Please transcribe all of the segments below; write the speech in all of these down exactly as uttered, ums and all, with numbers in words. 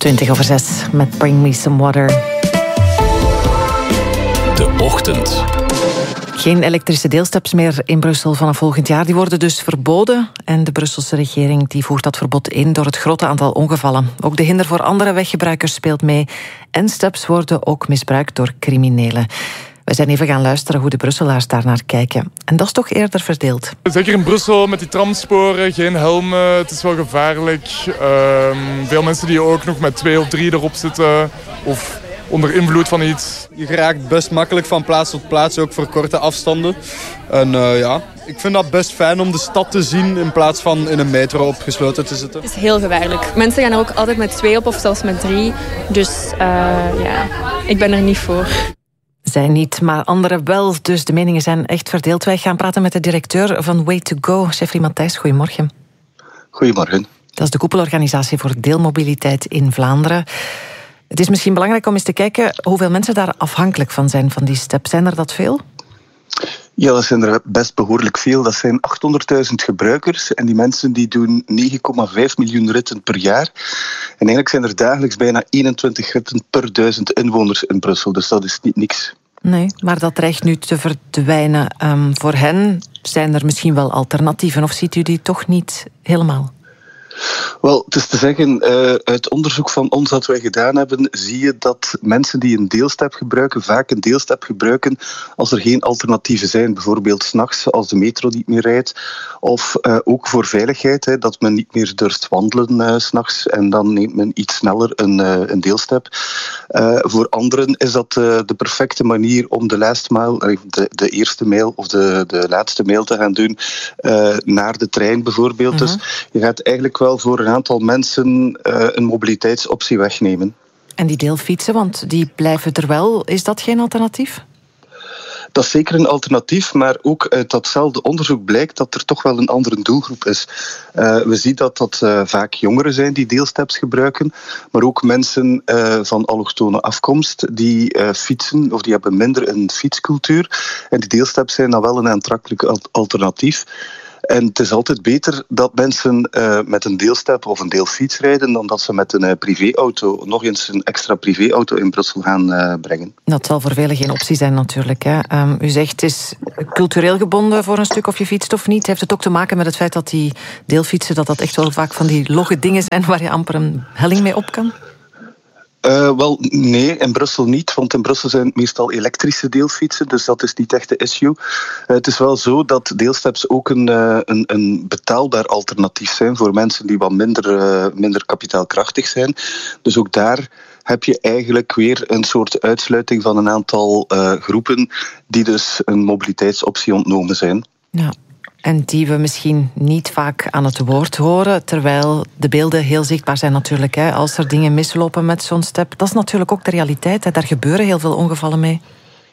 twintig over zes met Bring Me Some Water. De ochtend. Geen elektrische deelsteps meer in Brussel vanaf volgend jaar. Die worden dus verboden. En de Brusselse regering die voert dat verbod in door het grote aantal ongevallen. Ook de hinder voor andere weggebruikers speelt mee. En steps worden ook misbruikt door criminelen. We zijn even gaan luisteren hoe de Brusselaars daarnaar kijken. En dat is toch eerder verdeeld. Zeker in Brussel met die tramsporen, geen helmen, het is wel gevaarlijk. Um, veel mensen die ook nog met twee of drie erop zitten of onder invloed van iets. Je geraakt best makkelijk van plaats tot plaats, ook voor korte afstanden. En uh, ja, ik vind dat best fijn om de stad te zien in plaats van in een metro opgesloten te zitten. Het is heel gevaarlijk. Mensen gaan er ook altijd met twee op of zelfs met drie. Dus uh, ja, ik ben er niet voor. Zij niet, maar anderen wel. Dus de meningen zijn echt verdeeld. Wij gaan praten met de directeur van Way to Go, Jeffrey Matthijs. Goedemorgen. Goedemorgen. Dat is de koepelorganisatie voor deelmobiliteit in Vlaanderen. Het is misschien belangrijk om eens te kijken hoeveel mensen daar afhankelijk van zijn, van die step. Zijn er dat veel? Ja, dat zijn er best behoorlijk veel. Dat zijn achthonderdduizend gebruikers en die mensen die doen negen komma vijf miljoen ritten per jaar. En eigenlijk zijn er dagelijks bijna eenentwintig ritten per duizend inwoners in Brussel. Dus dat is niet niks. Nee, maar dat dreigt nu te verdwijnen. Um, voor hen zijn er misschien wel alternatieven, of ziet u die toch niet helemaal? Wel, het is te zeggen, uh, uit onderzoek van ons dat wij gedaan hebben, zie je dat mensen die een deelstep gebruiken, vaak een deelstep gebruiken als er geen alternatieven zijn. Bijvoorbeeld 's nachts als de metro niet meer rijdt. Of uh, ook voor veiligheid, hè, dat men niet meer durft wandelen uh, 's nachts en dan neemt men iets sneller een, uh, een deelstep. Uh, voor anderen is dat uh, de perfecte manier om de last mile, de, de eerste mijl of de, de laatste mijl te gaan doen uh, naar de trein bijvoorbeeld. Mm-hmm. Dus je gaat eigenlijk wel voor een aantal mensen uh, een mobiliteitsoptie wegnemen. En die deelfietsen, want die blijven er wel. Is dat geen alternatief? Dat is zeker een alternatief, maar ook uit datzelfde onderzoek blijkt dat er toch wel een andere doelgroep is. Uh, we zien dat dat uh, vaak jongeren zijn die deelsteps gebruiken, maar ook mensen uh, van allochtone afkomst die uh, fietsen of die hebben minder een fietscultuur. En die deelsteps zijn dan wel een aantrekkelijk alternatief. En het is altijd beter dat mensen uh, met een deelstep of een deelfiets rijden dan dat ze met een uh, privéauto nog eens een extra privéauto in Brussel gaan uh, brengen. Dat zal voor velen geen optie zijn natuurlijk. Hè. Um, u zegt het is cultureel gebonden voor een stuk of je fietst of niet. Heeft het ook te maken met het feit dat die deelfietsen dat dat echt wel vaak van die logge dingen zijn waar je amper een helling mee op kan? Uh, wel, nee, in Brussel niet, want in Brussel zijn het meestal elektrische deelfietsen, dus dat is niet echt de issue. Uh, het is wel zo dat deelsteps ook een, uh, een, een betaalbaar alternatief zijn voor mensen die wat minder, uh, minder kapitaalkrachtig zijn. Dus ook daar heb je eigenlijk weer een soort uitsluiting van een aantal uh, groepen die dus een mobiliteitsoptie ontnomen zijn. Ja. En die we misschien niet vaak aan het woord horen, terwijl de beelden heel zichtbaar zijn natuurlijk. Hè. Als er dingen mislopen met zo'n step, dat is natuurlijk ook de realiteit. Hè. Daar gebeuren heel veel ongevallen mee.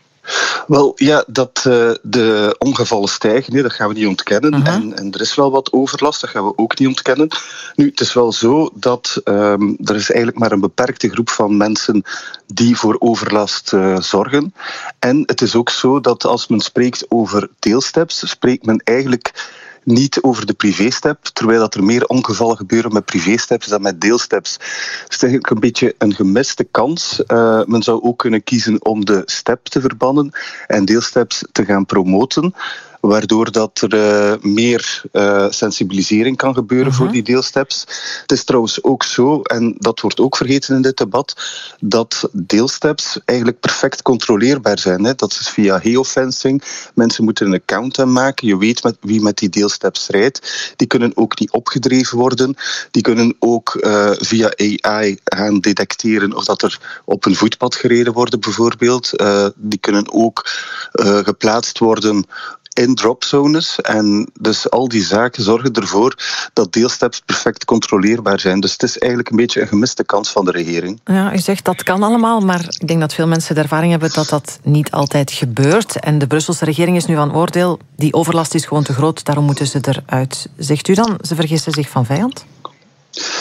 Wel, ja, dat uh, de ongevallen stijgen, nee, dat gaan we niet ontkennen. Uh-huh. En, en er is wel wat overlast, dat gaan we ook niet ontkennen. Nu, het is wel zo dat um, er is eigenlijk maar een beperkte groep van mensen die voor overlast uh, zorgen. En het is ook zo dat als men spreekt over deelsteps, spreekt men eigenlijk niet over de privéstep, terwijl dat er meer ongevallen gebeuren met privésteps dan met deelsteps. Het is eigenlijk een beetje een gemiste kans. Uh, men zou ook kunnen kiezen om de step te verbannen en deelsteps te gaan promoten, waardoor dat er uh, meer uh, sensibilisering kan gebeuren uh-huh. voor die deelsteps. Het is trouwens ook zo, en dat wordt ook vergeten in dit debat, dat deelsteps eigenlijk perfect controleerbaar zijn. Hè. Dat is via geofencing. Mensen moeten een account aanmaken. Je weet met wie met die deelsteps rijdt. Die kunnen ook niet opgedreven worden. Die kunnen ook uh, via A I gaan detecteren of dat er op een voetpad gereden wordt bijvoorbeeld. Uh, die kunnen ook uh, geplaatst worden in dropzones. En dus al die zaken zorgen ervoor dat deelsteps perfect controleerbaar zijn. Dus het is eigenlijk een beetje een gemiste kans van de regering. Ja, u zegt dat kan allemaal, maar ik denk dat veel mensen de ervaring hebben dat dat niet altijd gebeurt. En de Brusselse regering is nu van oordeel, die overlast is gewoon te groot, daarom moeten ze eruit. Zegt u dan, ze vergissen zich van vijand?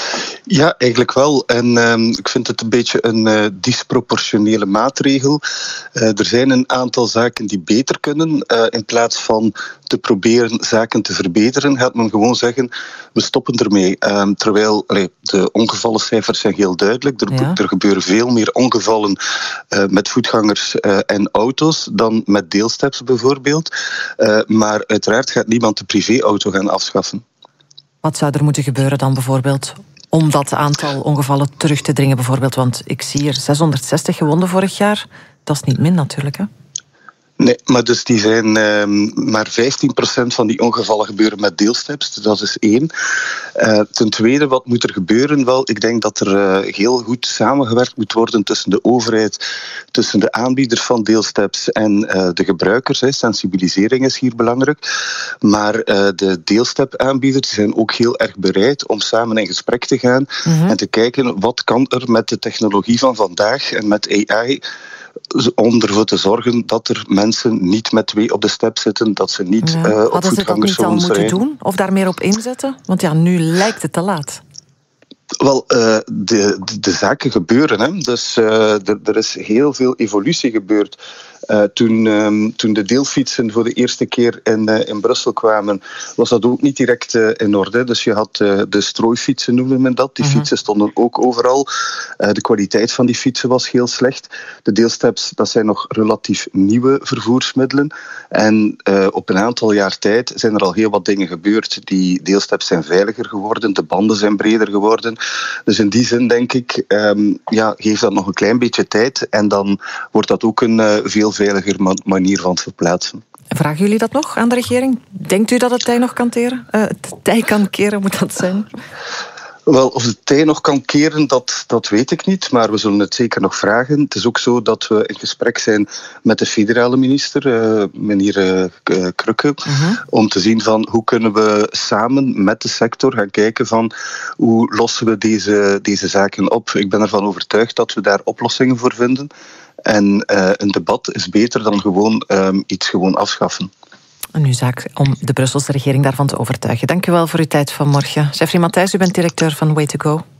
Ja, eigenlijk wel. En um, ik vind het een beetje een uh, disproportionele maatregel. Uh, er zijn een aantal zaken die beter kunnen. Uh, in plaats van te proberen zaken te verbeteren, gaat men gewoon zeggen, we stoppen ermee. Um, terwijl allee, de ongevallencijfers zijn heel duidelijk. Er, ja. er gebeuren veel meer ongevallen uh, met voetgangers uh, en auto's dan met deelsteps bijvoorbeeld. Uh, maar uiteraard gaat niemand de privéauto gaan afschaffen. Wat zou er moeten gebeuren dan bijvoorbeeld om dat aantal ongevallen terug te dringen bijvoorbeeld? Want ik zie hier zeshonderdzestig gewonden vorig jaar. Dat is niet min natuurlijk, hè? Nee, maar dus die zijn uh, maar vijftien procent van die ongevallen gebeuren met deelsteps. Dat is één. Uh, ten tweede, wat moet er gebeuren? Wel, ik denk dat er uh, heel goed samengewerkt moet worden tussen de overheid, tussen de aanbieders van deelsteps en uh, de gebruikers. Hè. Sensibilisering is hier belangrijk. Maar uh, de deelstep-aanbieders zijn ook heel erg bereid om samen in gesprek te gaan mm-hmm. en te kijken wat kan er met de technologie van vandaag en met A I om ervoor te zorgen dat er mensen niet met twee op de step zitten, dat ze niet ja. uh, op Hadden ze dat niet al moeten rijden. doen? Of daar meer op inzetten? Want ja, nu lijkt het te laat. Wel, uh, de, de, de zaken gebeuren. Hè. Dus uh, er, er is heel veel evolutie gebeurd. Uh, toen, um, toen de deelfietsen voor de eerste keer in, uh, in Brussel kwamen, was dat ook niet direct uh, in orde. Dus je had uh, de strooifietsen, noemde men dat. Die uh-huh. fietsen stonden ook overal. Uh, de kwaliteit van die fietsen was heel slecht. De deelsteps, dat zijn nog relatief nieuwe vervoersmiddelen. En uh, op een aantal jaar tijd zijn er al heel wat dingen gebeurd. Die deelsteps zijn veiliger geworden, de banden zijn breder geworden. Dus in die zin denk ik, um, ja, geef dat nog een klein beetje tijd en dan wordt dat ook een uh, veel veiliger manier van het verplaatsen. Vragen jullie dat nog aan de regering? Denkt u dat het tij nog kan keren? Uh, het tij kan keren, moet dat zijn? Wel, of de tij nog kan keren, dat, dat weet ik niet, maar we zullen het zeker nog vragen. Het is ook zo dat we in gesprek zijn met de federale minister, uh, meneer uh, Krukke, uh-huh. om te zien van hoe kunnen we samen met de sector gaan kijken van hoe lossen we deze, deze zaken op. Ik ben ervan overtuigd dat we daar oplossingen voor vinden. En uh, een debat is beter dan gewoon um, iets gewoon afschaffen. Een nu zaak om de Brusselse regering daarvan te overtuigen. Dank u wel voor uw tijd vanmorgen. Jeffrey Matthijs, u bent directeur van Way to Go.